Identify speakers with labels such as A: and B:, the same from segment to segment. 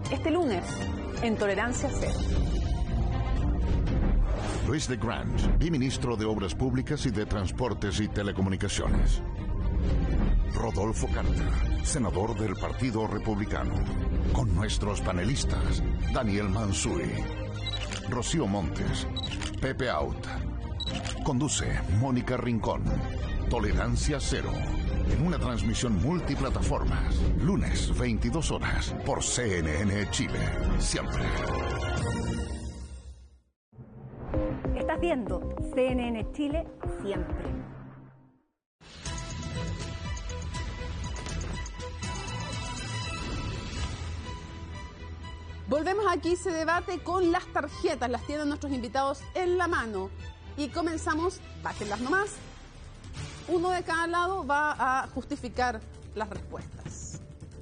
A: este lunes en Tolerancia Cero.
B: Luis de Grange, biministro de Obras Públicas y de Transportes y Telecomunicaciones. Rodolfo Carter, senador del Partido Republicano. Con nuestros panelistas, Daniel Mansuy, Rocío Montes, Pepe Out. Conduce Mónica Rincón. Tolerancia Cero. En una transmisión multiplataformas. Lunes, 22 horas, por CNN Chile. Siempre.
A: Estás viendo CNN Chile siempre. Volvemos aquí, se debate con las tarjetas, las tienen nuestros invitados en la mano. Y comenzamos, bájenlas nomás. Uno de cada lado va a justificar las respuestas.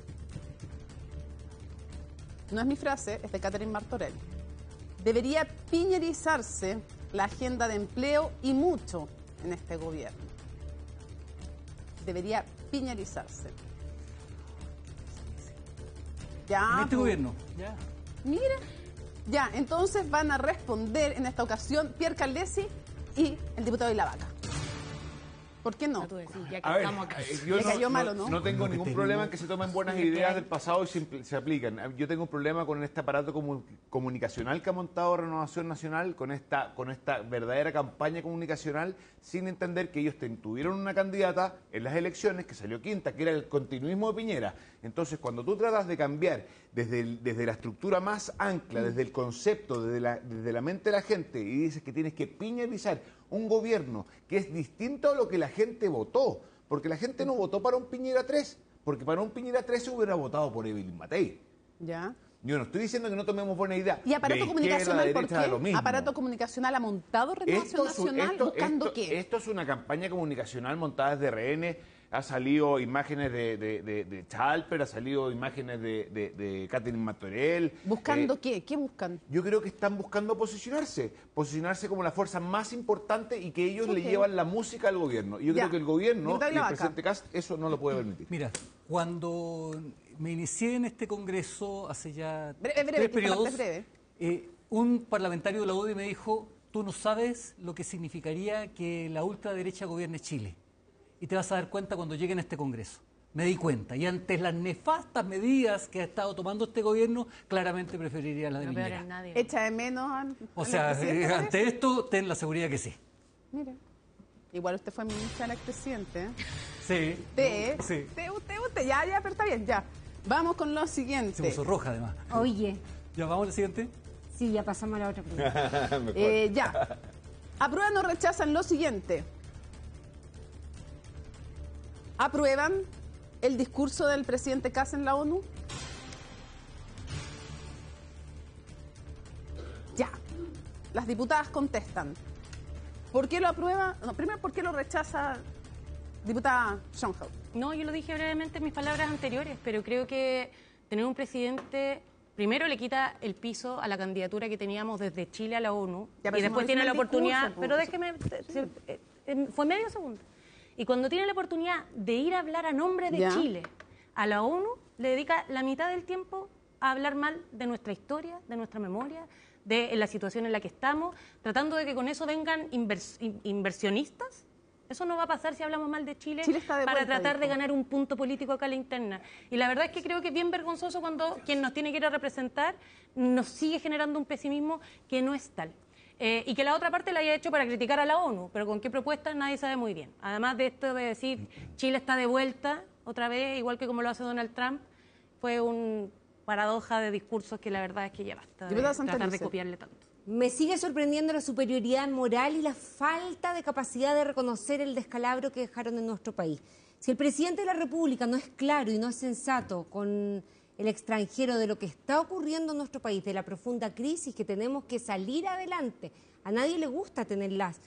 A: No es mi frase, es de Catherine Martorell. Debería piñerizarse la agenda de empleo y mucho en este gobierno. Debería piñerizarse. Ya,
C: en este gobierno, ya.
A: Mire, ya, entonces van a responder en esta ocasión Pierre Caldesi y el diputado de la Vaca. ¿Por qué no?
D: Ya que estamos acá.
A: Le cayó malo, ¿no?
E: No tengo ningún problema en que se tomen buenas ideas del pasado y se aplican. Yo tengo un problema con este aparato comunicacional que ha montado Renovación Nacional, con esta verdadera campaña comunicacional, sin entender que ellos tuvieron una candidata en las elecciones que salió quinta, que era el continuismo de Piñera. Entonces, cuando tú tratas de cambiar desde la estructura más ancla, desde el concepto, desde la mente de la gente, y dices que tienes que piñerizar un gobierno que es distinto a lo que la gente votó, porque la gente no votó para un Piñera 3, porque para un Piñera 3 se hubiera votado por Evelyn Matei.
A: Ya.
E: Yo no estoy diciendo que no tomemos buena idea.
A: ¿Y aparato comunicacional por qué?
E: Lo mismo.
A: ¿Aparato comunicacional ha montado Renovación Nacional buscando qué?
E: Esto es una campaña comunicacional montada desde RN. Ha salido imágenes de Chalper, ha salido imágenes de Catherine Martorell.
A: ¿Buscando qué? ¿Qué buscan?
E: Yo creo que están buscando posicionarse como la fuerza más importante y que ellos le llevan la música al gobierno. Y yo creo que el gobierno y el presidente Kast eso no lo puede permitir.
C: Mira, cuando me inicié en este Congreso hace ya
A: breve,
C: 3 periodos,
A: un
C: parlamentario de la UDI me dijo: tú no sabes lo que significaría que la ultraderecha gobierne Chile. Y te vas a dar cuenta cuando lleguen a este Congreso. Me di cuenta. Y ante las nefastas medidas que ha estado tomando este gobierno, claramente preferiría la de Piñera.
A: ¿Echa de menos
C: o sea, ante esto, ten la seguridad que sí.
A: Mire, igual usted fue ministra del expresidente, ¿eh?
C: Sí.
A: Sí. Usted, ya, pero está bien, ya. Vamos con lo siguiente.
C: Se puso roja, además.
F: Oye.
C: ¿Ya vamos al siguiente?
F: Sí, ya pasamos a la otra pregunta.
A: Ya. ¿Aprueban o rechazan lo siguiente? ¿Aprueban el discurso del presidente Kast en la ONU? Ya. Las diputadas contestan. ¿Por qué lo aprueba? No, primero, ¿por qué lo rechaza diputada Schoenheld?
D: No, yo lo dije brevemente en mis palabras anteriores, pero creo que tener un presidente primero le quita el piso a la candidatura que teníamos desde Chile a la ONU y después tiene la oportunidad, pero déjeme, fue medio segundo. Y cuando tiene la oportunidad de ir a hablar a nombre de Chile a la ONU, le dedica la mitad del tiempo a hablar mal de nuestra historia, de nuestra memoria, de la situación en la que estamos, tratando de que con eso vengan inversionistas. Eso no va a pasar si hablamos mal de Chile para tratar de ganar un punto político acá a la interna. Y la verdad es que creo que es bien vergonzoso cuando quien nos tiene que ir a representar nos sigue generando un pesimismo que no es tal. Y que la otra parte la haya hecho para criticar a la ONU, pero con qué propuesta nadie sabe muy bien. Además de esto de decir Chile está de vuelta otra vez, igual que como lo hace Donald Trump, fue una paradoja de discursos que la verdad es que ya basta de tratar de copiarle tanto.
F: Me sigue sorprendiendo la superioridad moral y la falta de capacidad de reconocer el descalabro que dejaron en nuestro país. Si el presidente de la República no es claro y no es sensato con el extranjero de lo que está ocurriendo en nuestro país, de la profunda crisis que tenemos que salir adelante. A nadie le gusta tener las